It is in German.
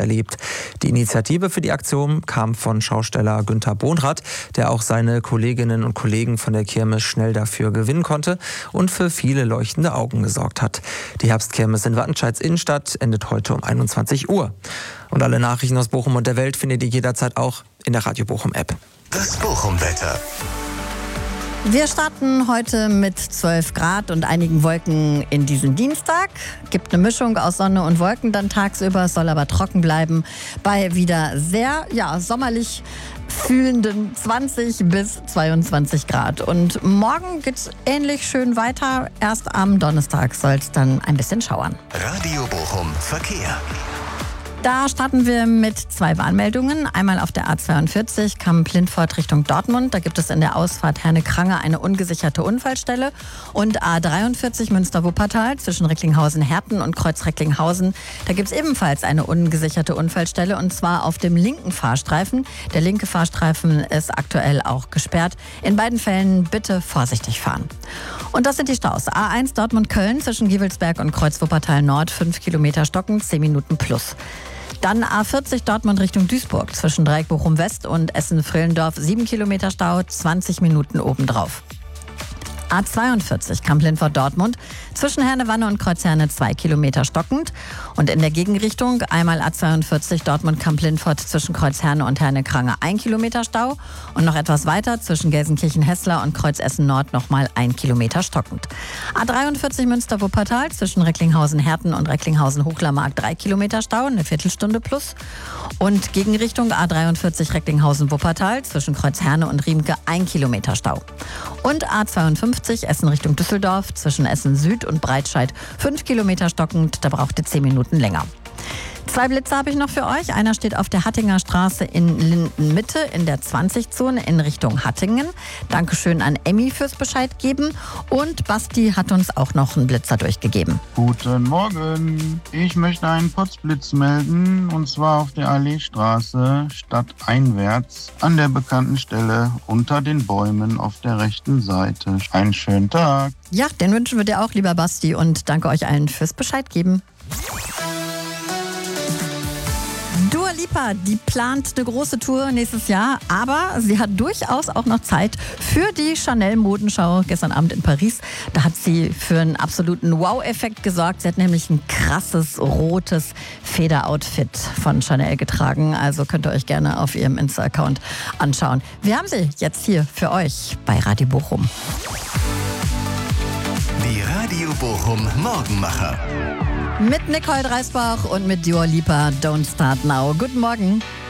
erlebt. Die Initiative für die Aktion kam von Schausteller Günther Bonrath, der auch seine Kolleginnen und Kollegen von der Kirmes schnell dafür gewinnen konnte und für viele leuchtende Augen gesorgt hat. Die Herbstkirmes in Wattenscheids Innenstadt endet heute um 21 Uhr. Und alle Nachrichten aus Bochum und der Welt findet ihr jederzeit auch in der Radio Bochum App. Das Bochum-Wetter. Wir starten heute mit 12 Grad und einigen Wolken in diesen Dienstag. Gibt eine Mischung aus Sonne und Wolken dann tagsüber, soll aber trocken bleiben bei wieder sehr sommerlich fühlenden 20 bis 22 Grad. Und morgen geht's ähnlich schön weiter. Erst am Donnerstag soll es dann ein bisschen schauern. Radio Bochum Verkehr. Da starten wir mit 2 Warnmeldungen. Einmal auf der A42 Kamp-Lindfort Richtung Dortmund. Da gibt es in der Ausfahrt Herne-Krange eine ungesicherte Unfallstelle. Und A43 Münster-Wuppertal zwischen Recklinghausen-Herten und Kreuz-Recklinghausen. Da gibt es ebenfalls eine ungesicherte Unfallstelle und zwar auf dem linken Fahrstreifen. Der linke Fahrstreifen ist aktuell auch gesperrt. In beiden Fällen bitte vorsichtig fahren. Und das sind die Staus. A1 Dortmund-Köln zwischen Gievelsberg und Kreuz-Wuppertal Nord 5 Kilometer stocken, 10 Minuten plus. Dann A40 Dortmund Richtung Duisburg zwischen Dreieck Bochum West und Essen-Frillendorf 7 Kilometer Stau, 20 Minuten obendrauf. A42 Kamp-Lindfort Dortmund zwischen Herne-Wanne und Kreuzherne 2 Kilometer stockend. Und in der Gegenrichtung einmal A42 Dortmund Kamp-Lindfort zwischen Kreuzherne und Herne-Krange 1 Kilometer Stau. Und noch etwas weiter zwischen Gelsenkirchen-Hessler und Kreuzessen Nord nochmal 1 Kilometer stockend. A43 Münster-Wuppertal zwischen Recklinghausen-Herten und Recklinghausen-Hochlermark 3 Kilometer Stau, eine Viertelstunde plus. Und Gegenrichtung A43 Recklinghausen-Wuppertal zwischen Kreuzherne und Riemke 1 Kilometer Stau. Und A52 Essen Richtung Düsseldorf zwischen Essen Süd und Breitscheid 5 Kilometer stockend, da braucht ihr 10 Minuten länger. 2 Blitze habe ich noch für euch. Einer steht auf der Hattinger Straße in Linden-Mitte in der 20-Zone in Richtung Hattingen. Dankeschön an Emmy fürs Bescheid geben. Und Basti hat uns auch noch einen Blitzer durchgegeben. Guten Morgen. Ich möchte einen Potzblitz melden und zwar auf der Alleestraße stadteinwärts an der bekannten Stelle unter den Bäumen auf der rechten Seite. Einen schönen Tag. Ja, den wünschen wir dir auch, lieber Basti, und danke euch allen fürs Bescheid geben. Dua Lipa, die plant eine große Tour nächstes Jahr, aber sie hat durchaus auch noch Zeit für die Chanel-Modenschau gestern Abend in Paris. Da hat sie für einen absoluten Wow-Effekt gesorgt. Sie hat nämlich ein krasses, rotes Federoutfit von Chanel getragen. Also könnt ihr euch gerne auf ihrem Insta-Account anschauen. Wir haben sie jetzt hier für euch bei Radio Bochum. Die Radio Bochum Morgenmacher. Mit Nicole Dreisbach und mit Dua Lipa, Don't Start Now. Guten Morgen.